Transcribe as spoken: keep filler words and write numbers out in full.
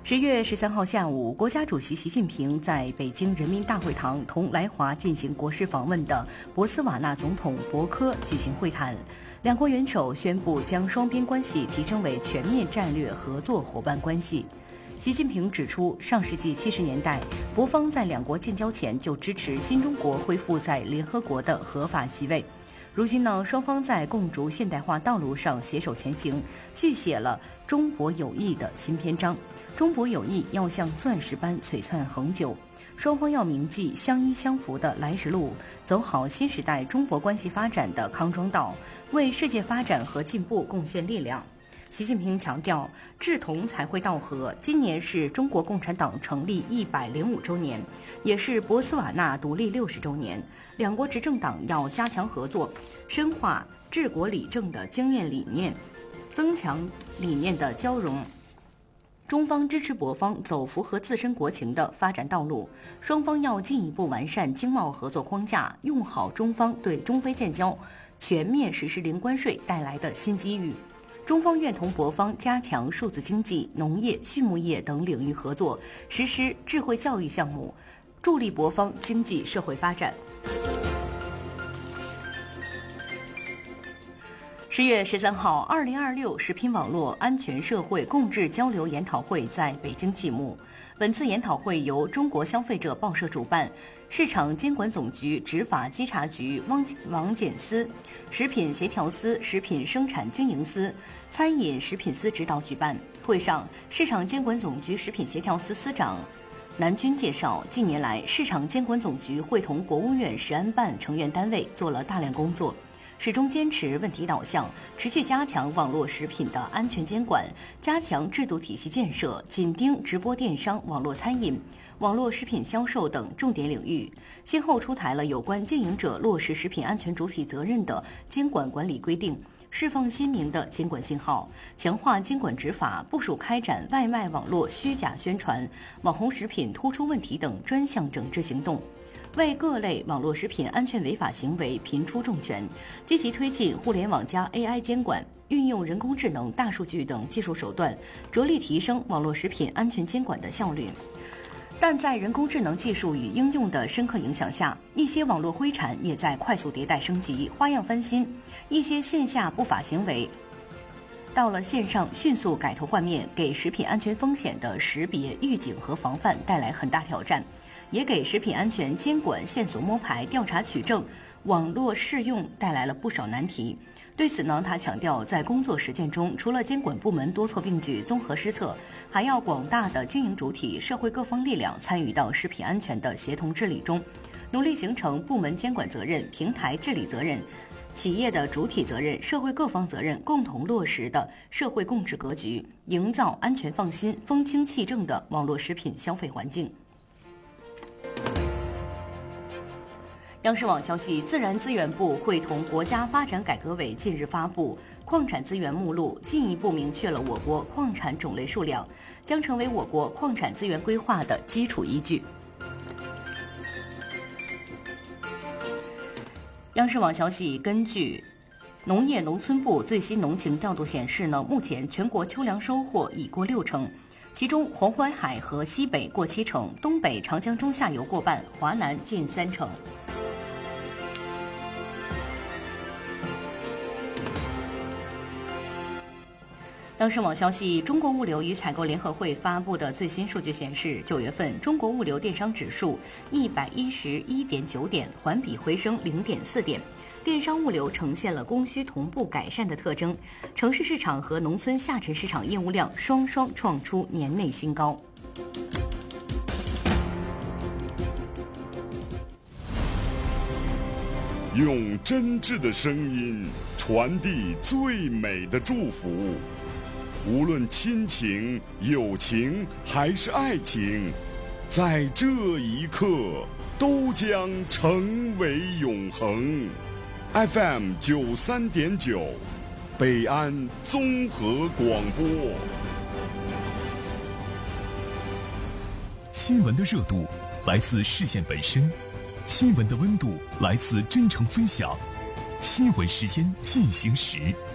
十月十三号下午，国家主席习近平在北京人民大会堂同来华进行国事访问的博斯瓦纳总统博科举行会谈，两国元首宣布将双边关系提升为全面战略合作伙伴关系。习近平指出，上世纪七十年代，博方在两国建交前就支持新中国恢复在联合国的合法席位。如今呢，双方在共筑现代化道路上携手前行，续写了中博友谊的新篇章。中博友谊要像钻石般璀璨恒久，双方要铭记相依相扶的来时路，走好新时代中博关系发展的康庄道，为世界发展和进步贡献力量。习近平强调，志同才会道合。今年是中国共产党成立一百零五周年，也是博斯瓦纳独立六十周年。两国执政党要加强合作，深化治国理政的经验理念，增强理念的交融。中方支持博方走符合自身国情的发展道路，双方要进一步完善经贸合作框架，用好中方对中非建交全面实施零关税带来的新机遇。中方愿同博方加强数字经济、农业、畜牧业等领域合作，实施智慧教育项目，助力博方经济社会发展。十月十三号，二零二六食品网络安全社会共治交流研讨会在北京启幕。本次研讨会由中国消费者报社主办，市场监管总局执法稽查局网网检司、食品协调司、食品生产经营司、餐饮食品司指导举办。会上，市场监管总局食品协调司司长南军介绍，近年来，市场监管总局会同国务院食安办成员单位做了大量工作，始终坚持问题导向，持续加强网络食品的安全监管，加强制度体系建设，紧盯直播电商、网络餐饮、网络食品销售等重点领域，先后出台了有关经营者落实食品安全主体责任的监管管理规定，释放鲜明的监管信号，强化监管执法，部署开展外卖网络虚假宣传、网红食品突出问题等专项整治行动，为各类网络食品安全违法行为频出重拳，积极推进互联网加 A I 监管，运用人工智能、大数据等技术手段，着力提升网络食品安全监管的效率。但在人工智能技术与应用的深刻影响下，一些网络灰产也在快速迭代升级，花样翻新，一些线下不法行为到了线上迅速改头换面，给食品安全风险的识别、预警和防范带来很大挑战，也给食品安全监管、线索摸排、调查取证、网络适用带来了不少难题。对此呢，他强调，在工作实践中，除了监管部门多措并举、综合施策，还要广大的经营主体、社会各方力量参与到食品安全的协同治理中，努力形成部门监管责任、平台治理责任、企业的主体责任、社会各方责任共同落实的社会共治格局，营造安全放心、风清气正的网络食品消费环境。央视网消息，自然资源部会同国家发展改革委近日发布矿产资源目录，进一步明确了我国矿产种类数量，将成为我国矿产资源规划的基础依据。央视网消息，根据农业农村部最新农情调度显示呢，目前全国秋粮收获已过六成，其中黄淮海和西北过七成，东北长江中下游过半，华南近三成。央视网消息，中国物流与采购联合会发布的最新数据显示，九月份中国物流电商指数一百一十一点九点，环比回升零点四点。电商物流呈现了供需同步改善的特征，城市市场和农村下沉市场业务量双双创出年内新高。 用真挚的声音传递最美的祝福。无论亲情、友情还是爱情，在这一刻都将成为永恒。F M 九三点九，北安综合广播。 新闻的热度来自事件本身，新闻的温度来自真诚分享。新闻时间进行时，